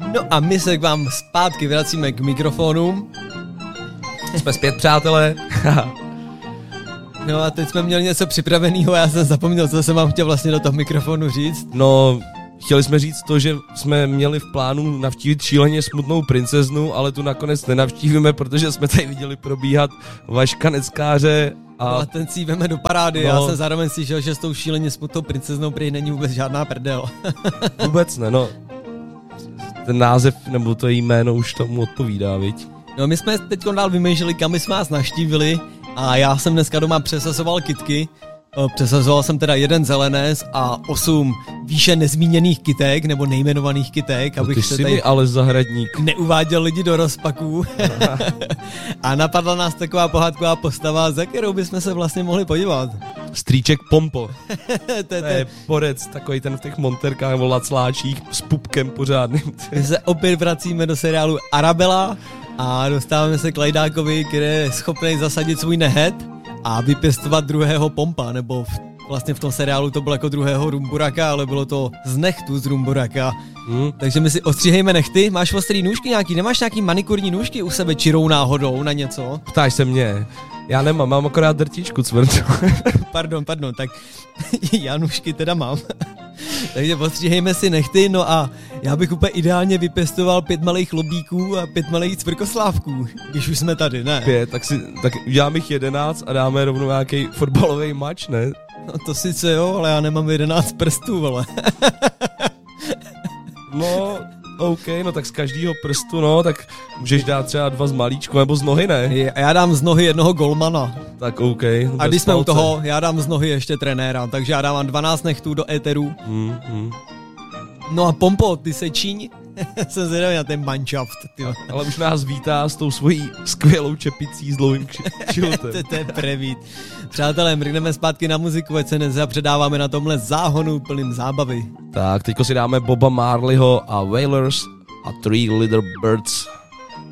No a my se k vám zpátky vracíme k mikrofonům. Jsme zpět, přátelé. No a teď jsme měli něco připraveného a já jsem zapomněl, co jsem vám chtěl vlastně do toho mikrofonu říct. No, chtěli jsme říct to, že jsme měli v plánu navštívit šíleně smutnou princeznu, ale tu nakonec nenavštívíme, protože jsme tady viděli probíhat Vaška Neckáře. A ten si veme do parády, no. Já jsem zároveň slyšel, že s tou šíleně smutnou princeznou prý není vůbec žádná prdel. Vůbec ne, no. Ten název nebo to jméno už tomu odpovídá, viď? No my jsme teď dál vymýšleli, kam jsme vás navštívili a já jsem dneska doma přesazoval kytky. Přesazoval jsem teda 1 zelenec a 8 výše nezmíněných kytek, nebo nejmenovaných kytek, abych se tady ale zahradník neuváděl lidi do rozpaků. A napadla nás taková pohádková postava, za kterou bychom se vlastně mohli podívat. Strýček Pompo. To je porec, takový ten v těch monterkách nebo lacláčích s pupkem pořádným. My se opět vracíme do seriálu Arabella a dostáváme se k Lajdákovi, který je schopný zasadit svůj nehet a vypěstovat druhého Pompa, nebo vlastně v tom seriálu to bylo jako druhého Rumburaka, ale bylo to z nechtu z Rumburaka. Takže my si ostříhejme nechty. Máš ostrý nůžky nějaký? Nemáš nějaký manikurní nůžky u sebe čirou náhodou na něco? Ptáš se mě. Já nemám, mám akorát drtičku cvrtou. Pardon, tak já nůžky teda mám. Takže ostříhejme si nechty, no a já bych úplně ideálně vypěstoval 5 malých lobíků a 5 malých cvrkoslávků, když už jsme tady, ne? 5, tak uděláme jich 11 a dáme rovnou nějaký fotbalový mač, ne? No to sice jo, ale já nemám 11 prstů, vole. No, OK, no tak z každého prstu, no, tak můžeš dát třeba 2 z malíčku, nebo z nohy, ne? Já dám z nohy jednoho golmana. Tak OK. A když jsme u toho, já dám z nohy ještě trenéra, takže já dávám 12 nechtů do éteru. No a Pompo, ty se číň. Jsem zvědavý na ten manšaft. Ale už nás vítá s tou svojí skvělou čepicí s dlouhým kšiltem. To je prevít. Přátelé, mrkneme zpátky na muziku, ať se nezapředáváme na tomhle záhonu plným zábavy. Tak, teďko si dáme Boba Marleyho a Wailers a 3 Little Birds.